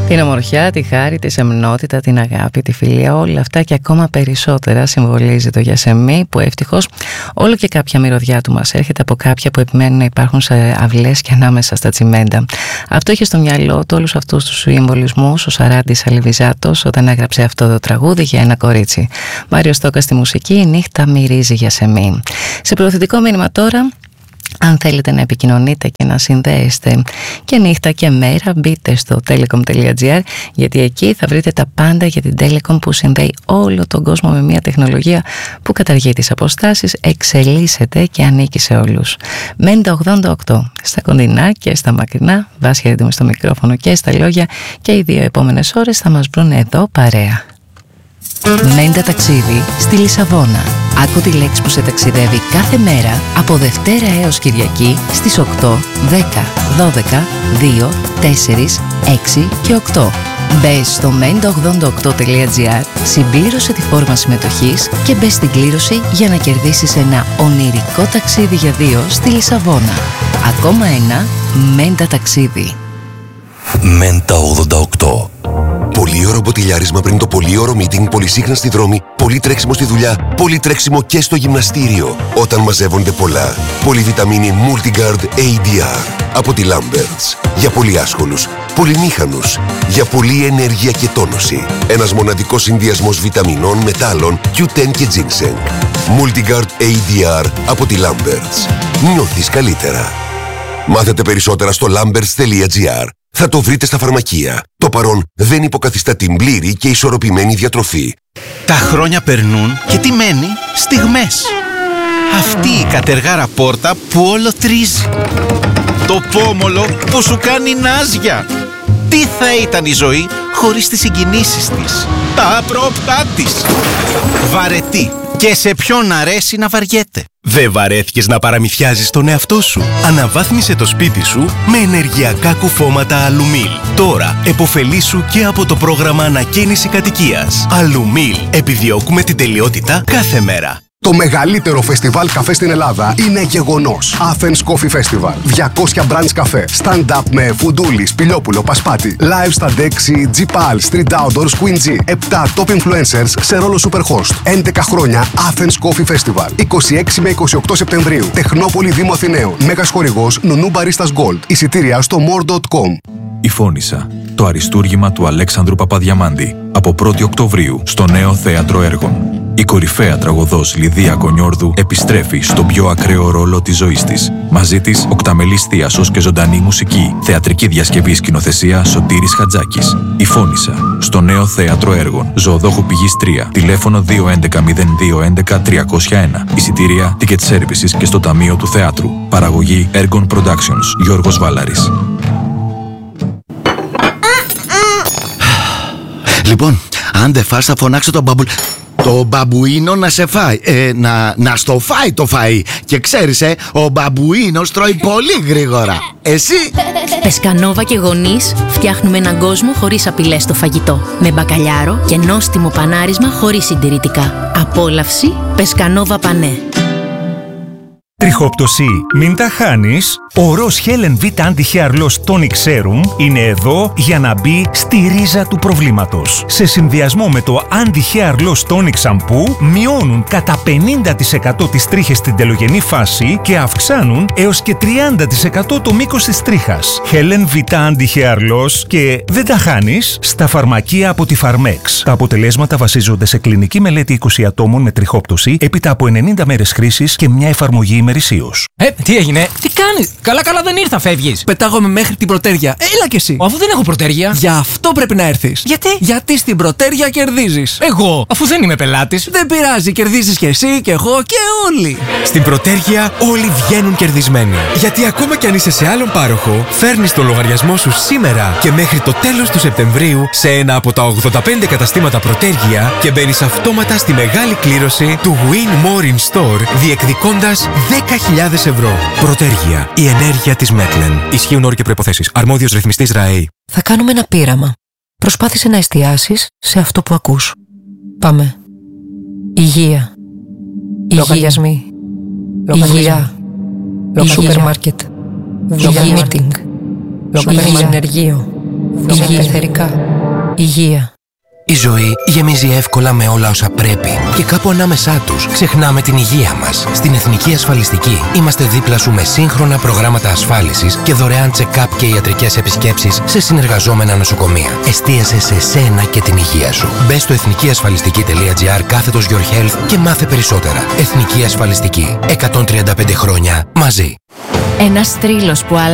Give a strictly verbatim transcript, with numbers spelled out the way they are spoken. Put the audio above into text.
Την ομορφιά, τη χάρη, τη σεμνότητα, την αγάπη, τη φιλία, όλα αυτά και ακόμα περισσότερα συμβολίζει το Γιασεμί, που ευτυχώς όλο και κάποια μυρωδιά του μας έρχεται από κάποια που επιμένουν να υπάρχουν σε αυλές και ανάμεσα στα τσιμέντα. Αυτό είχε στο μυαλό του όλους αυτούς τους συμβολισμούς ο Σαράντης Αλιβιζάτος όταν έγραψε αυτό το τραγούδι για ένα κορίτσι. Μάριο Στόκα στη μουσική, η νύχτα μυρίζει Γιασεμί. Σε προωθητικό μήνυμα τώρα. Αν θέλετε να επικοινωνείτε και να συνδέεστε και νύχτα και μέρα, μπείτε στο telecom τελεία gr, γιατί εκεί θα βρείτε τα πάντα για την Telecom, που συνδέει όλο τον κόσμο με μια τεχνολογία που καταργεί τις αποστάσεις, εξελίσσεται και ανήκει σε όλους. Μέντα ογδόντα οκτώ, στα κοντινά και στα μακρινά, Βάσια έτοιμη στο μικρόφωνο και στα λόγια, και οι δύο επόμενες ώρες θα μας βρουν εδώ παρέα. Μέντα ταξίδι στη Λισαβόνα. Άκου τη λέξη που σε ταξιδεύει κάθε μέρα από Δευτέρα έως Κυριακή στις οκτώ, δέκα, δώδεκα, δύο, τέσσερα, έξι και οκτώ. Μπες στο μέντα ογδόντα οκτώ τελεία gr, συμπλήρωσε τη φόρμα συμμετοχής και μπες στην κλήρωση για να κερδίσεις ένα ονειρικό ταξίδι για δύο στη Λισαβόνα. Ακόμα ένα Μέντα ταξίδι. Μέντα ογδόντα οκτώ. Πολύωρο μποτιλιάρισμα πριν το πολύωρο meeting, πολυσύχνα στη δρόμη, πολύ τρέξιμο στη δουλειά, πολύ τρέξιμο και στο γυμναστήριο. Όταν μαζεύονται πολλά. Πολυβιταμίνη Multigard έι ντι αρ από τη Lamberts. Για πολύ άσχολους, πολυμήχανους, για πολλή ενέργεια και τόνωση. Ένας μοναδικός συνδυασμός βιταμινών, μετάλλων, κιου τεν και ginseng. Multigard έι ντι αρ από τη Lamberts. Νιώθεις καλύτερα. Μάθετε περισσότερα στο lamberts τελεία gr. Θα το βρείτε στα φαρμακεία. Το παρόν δεν υποκαθιστά την πλήρη και ισορροπημένη διατροφή. Τα χρόνια περνούν και τι μένει? Στιγμές. Αυτή η κατεργάρα πόρτα που όλο τρίζει. Το πόμολο που σου κάνει νάζια. Τι θα ήταν η ζωή χωρίς τις συγκινήσεις της, τα απρόπτά της. Βαρετή. Και σε ποιον αρέσει να βαριέται. Δεν βαρέθηκες να παραμυθιάζεις τον εαυτό σου? Αναβάθμισε το σπίτι σου με ενεργειακά κουφώματα Αλουμίλ. Τώρα επωφελήσου και από το πρόγραμμα ανακαίνιση κατοικίας. Αλουμίλ. Επιδιώκουμε την τελειότητα κάθε μέρα. Το μεγαλύτερο φεστιβάλ καφέ στην Ελλάδα είναι γεγονός. Athens Coffee Festival. διακόσια brands καφέ. Stand-up με Φουντούλη, Σπηλιόπουλο, Πασπάτη. Live στα Dexy, G-Pal, Street Outdoors, Queen G. επτά top influencers σε ρόλο Superhost. έντεκα χρόνια Athens Coffee Festival. είκοσι έξι με είκοσι οκτώ Σεπτεμβρίου. Τεχνόπολη Δήμου Αθηναίων. Μέγας χορηγός Νουνού Μπαρίστας Gold. Εισιτήρια στο more τελεία com. Η Φώνισσα. Το αριστούργημα του Αλέξανδρου Παπαδιαμάντη. Από πρώτη Οκτωβρίου στο Νέο Θέατρο Έργων. Η κορυφαία τραγωδός Λιδία Κονιόρδου επιστρέφει στον πιο ακραίο ρόλο της ζωής της. Μαζί της οκταμελής θίασος και ζωντανή μουσική. Θεατρική διασκευή, σκηνοθεσία Σωτήρης Χατζάκης. Η Φώνισσα. Στο Νέο Θέατρο Έργων. Ζωοδόχου Πηγής τρία. Τηλέφωνο δύο έντεκα μηδέν δύο έντεκα τριακόσια ένα. Εισιτήρια Ticket Services και στο Ταμείο του Θεάτρου. Παραγωγή Ergon Productions. Γιώργος Βάλαρης. Λοιπόν, αν δεν φας θα φωνάξω τον μπαμπου... Το μπαμπουίνο να σε φάει. Ε, να, να στο φάει το φαΐ. Και ξέρεις, ε, ο μπαμπουίνος τρώει πολύ γρήγορα. Εσύ? Πεσκανόβα και γονείς φτιάχνουμε έναν κόσμο χωρίς απειλές στο φαγητό. Με μπακαλιάρο και νόστιμο πανάρισμα χωρίς συντηρητικά. Απόλαυση Πεσκανόβα Πανέ. Τριχόπτωση, μην τα χάνεις. Ο Ροζ Helen V Anti-Hair Loss Tonic Serum είναι εδώ για να μπει στη ρίζα του προβλήματος. Σε συνδυασμό με το Anti-Hair Loss Tonic Shampoo μειώνουν κατά πενήντα τοις εκατό τις τρίχες στην τελογενή φάση και αυξάνουν έως και τριάντα τοις εκατό το μήκος της τρίχας. Helen V Anti-Hair Loss και δεν τα χάνεις στα φαρμακεία από τη Pharmex. Τα αποτελέσματα βασίζονται σε κλινική μελέτη είκοσι ατόμων με τριχόπτωση έπειτα από ενενήντα μέρες χρήσης και μια εφαρμογή ημερησίως. Ε, τι έγινε, τι κάνεις? Καλά, καλά δεν ήρθα, φεύγεις. Πετάγομαι μέχρι την Πρωτέρια. Έλα κι εσύ. Αφού δεν έχω Πρωτέρια. Γι' αυτό πρέπει να έρθεις. Γιατί? Γιατί στην Πρωτέρια κερδίζεις. Εγώ, αφού δεν είμαι πελάτης. Δεν πειράζει, κερδίζεις κι εσύ και εγώ και όλοι. Στην Πρωτέρια όλοι βγαίνουν κερδισμένοι. Γιατί ακόμα κι αν είσαι σε άλλον πάροχο, φέρνεις τον λογαριασμό σου σήμερα και μέχρι το τέλος του Σεπτεμβρίου σε ένα από τα ογδόντα πέντε καταστήματα Πρωτέρια και μπαίνεις αυτόματα στη μεγάλη κλήρωση του Win More in Store, διεκδικώντας δέκα χιλιάδες ευρώ. Πρωτέρια. Η ενέργεια της Μέτλεν. Ισχύουν όροι και προϋποθέσεις. Αρμόδιος ρυθμιστής ΡΑΕΗ. Θα κάνουμε ένα πείραμα. Προσπάθησε να εστιάσεις σε αυτό που ακούς. Πάμε. Υγεία. Λογαριασμοί. Υγεία. Σούπερ μάρκετ. Υγεία meeting. Υγεία συνεργείο. Υγεία. Εθερικά. Υγεία. Η ζωή γεμίζει εύκολα με όλα όσα πρέπει και κάπου ανάμεσά τους ξεχνάμε την υγεία μας. Στην Εθνική Ασφαλιστική είμαστε δίπλα σου με σύγχρονα προγράμματα ασφάλισης και δωρεάν check-up και ιατρικές επισκέψεις σε συνεργαζόμενα νοσοκομεία. Εστίασε σε σένα και την υγεία σου. Μπες στο εθνικιασφαλιστική.gr κάθετος Your Health και μάθε περισσότερα. Εθνική Ασφαλιστική. εκατόν τριάντα πέντε χρόνια μαζί. Ένας θρύλος που άλλαξε